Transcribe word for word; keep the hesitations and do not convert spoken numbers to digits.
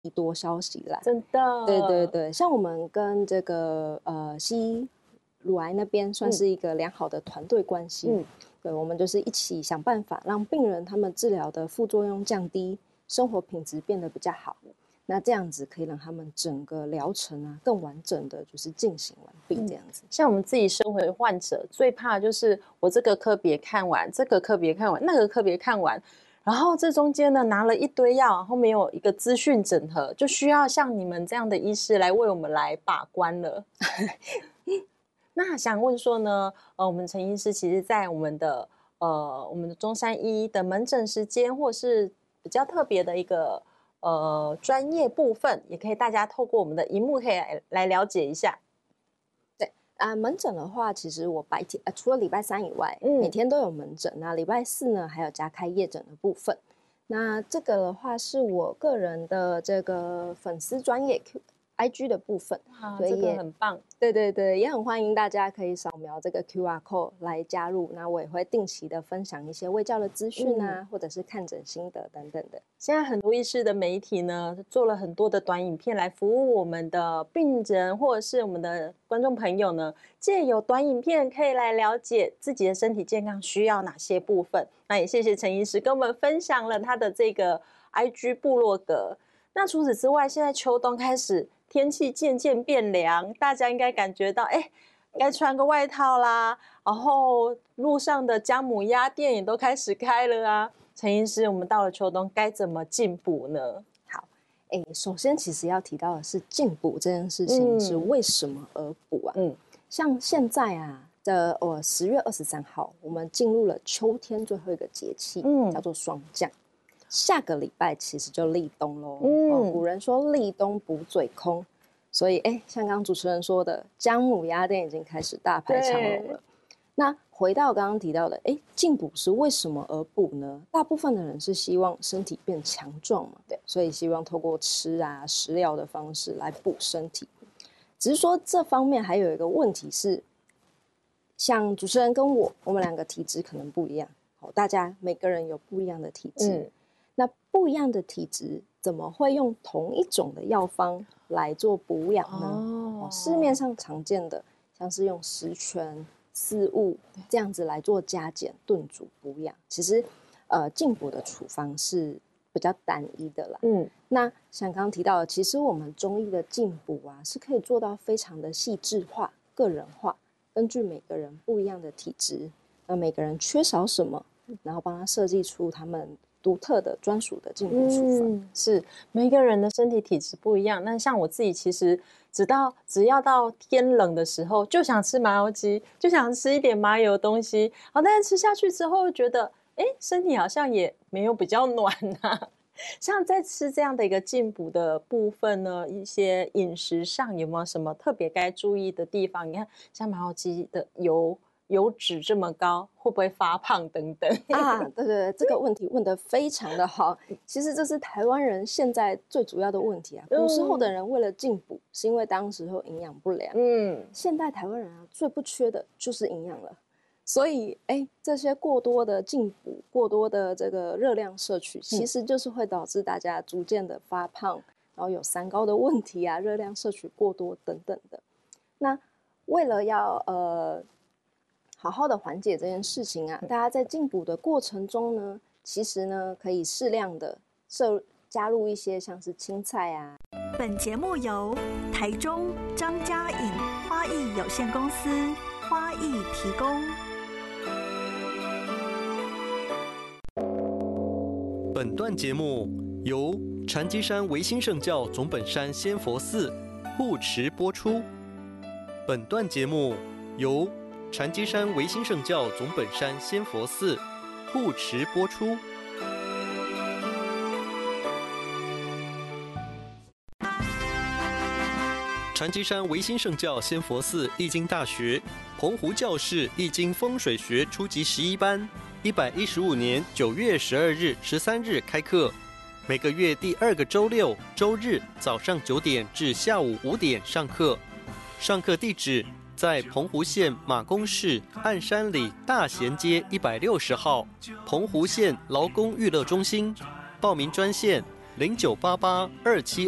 多消息来， 真的， 对对对，像我们跟这个呃西医乳癌那边算是一个良好的团队关系，嗯，对，我们就是一起想办法让病人他们治疗的副作用降低，生活品质变得比较好。那这样子可以让他们整个疗程啊更完整的就是进行完毕，这样子、嗯。 像我们自己身为患者，最怕就是我这个科别看完，这个科别看完，那个科别看完，然后这中间呢拿了一堆药，然后没有一个资讯整合，就需要像你们这样的医师来为我们来把关了。那想问说呢，呃，我们陈医师其实在我们的呃我们的中山医的门诊时间，或是比较特别的一个。呃，专业部分也可以，大家透过我们的荧幕可以 来, 来了解一下。 对啊、呃，门诊的话，其实我白天呃除了礼拜三以外，嗯，每天都有门诊。那礼拜四呢，还有加开夜诊的部分。那这个的话，是我个人的这个粉丝专业 Q I G 的部分， 啊，所以也、这个、很棒。 对对对，也很欢迎大家可以扫描这个 Q R code 来加入。那我也会定期的分享一些卫教的资讯啊、嗯，或者是看诊心得等等的。 现在很多医师的媒体呢，做了很多的短影片来服务我们的病人或者是我们的观众朋友呢，藉由短影片可以来了解自己的身体健康需要哪些部分。那也谢谢陈医师跟我们分享了他的这个 I G 部落格。那除此之外，现在秋冬开始。天气渐渐变凉，大家应该感觉到，哎，该穿个外套啦。然后路上的姜母鸭店也都开始开了啊。陈医师，我们到了秋冬该怎么进补呢？ 好，哎，首先其实要提到的是进补这件事情是为什么而补啊？嗯，像现在啊的呃十月二十三号，我们进入了秋天最后一个节气，嗯，叫做霜降。下个礼拜其实就立冬喽，嗯、哦，古人说立冬补嘴空，所以哎，像刚刚主持人说的，姜母鸭店已经开始大排长龙了。那回到刚刚提到的，哎，进补是为什么而补呢？大部分的人是希望身体变强壮嘛，对，所以希望透过吃啊食疗的方式来补身体。只是说这方面还有一个问题是，像主持人跟我，我们两个体质可能不一样，好，大家每个人有不一样的体质。嗯，那不一样的体质怎么会用同一种的药方来做补养呢？哦，市面上常见的像是用十全四物这样子来做加减炖煮补养，其实呃进补的处方是比较单一的啦。嗯，那像刚刚提到的，其实我们中医的进补啊是可以做到非常的细致化、个人化，根据每个人不一样的体质，那每个人缺少什么，然后帮他设计出他们独特的专属的进补处方。 嗯，是每个人的身体体质不一样。那像我自己，其实直到只要到天冷的时候，就想吃麻油鸡，就想吃一点麻油的东西。好，但是吃下去之后，觉得哎，身体好像也没有比较暖啊。像在吃这样的一个进补的部分呢，一些饮食上有没有什么特别该注意的地方？你看，像麻油鸡的油。油脂这么高，会不会发胖等等啊？对对对，这个问题问得非常的好。其实这是台湾人现在最主要的问题啊。古时候的人为了进补，是因为当时候营养不良。嗯，现代台湾人啊，最不缺的就是营养了。所以，哎，这些过多的进补、过多的这个热量摄取，其实就是会导致大家逐渐的发胖，然后有三高的问题啊，热量摄取过多等等的。那为了要呃。好好的缓解这件事情啊，大家在进补的过程中呢，其实呢可以适量的摄加入一些像是青菜啊。 本节目由台中张家颖花艺有限公司花艺提供。 本段节目由禅机山维新圣教总本山仙佛寺护持播出。本段节目由禅机山维新圣教总本山仙佛寺护持播出。禅机山维新圣教仙佛寺易经大学澎湖教室易经风水学初级十一班，一百一十五年九月十二日、十三日开课，每个月第二个周六、周日早上九点至下午五点上课。上课地址在澎湖县马公市岸山里大贤街一百六十号，澎湖县劳工娱乐中心。报名专线零九八八二七